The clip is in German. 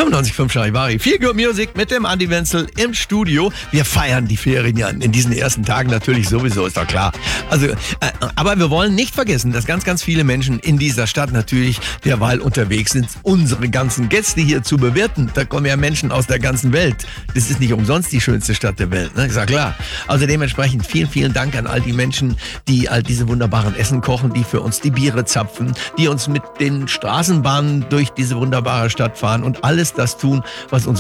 95.5 Charivari. Viel Good Music mit dem Andi Wenzel im Studio. Wir feiern die Ferien ja in diesen ersten Tagen natürlich sowieso, ist doch klar. Also, aber wir wollen nicht vergessen, dass ganz, ganz viele Menschen in dieser Stadt natürlich derweil unterwegs sind, unsere ganzen Gäste hier zu bewirten. Da kommen ja Menschen aus der ganzen Welt. Das ist nicht umsonst die schönste Stadt der Welt, ne? Ist ja klar. Also dementsprechend vielen, vielen Dank an all die Menschen, die all diese wunderbaren Essen kochen, die für uns die Biere zapfen, die uns mit den Straßenbahnen durch diese wunderbare Stadt fahren und alles das tun, was uns